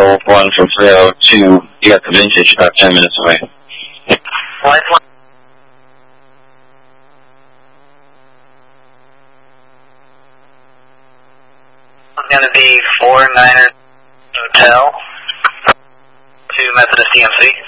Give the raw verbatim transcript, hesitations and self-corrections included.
oh one from three oh two. You got the Vintage about ten minutes away. Lifeline. It's going to be four niner Hotel to Methodist E M C.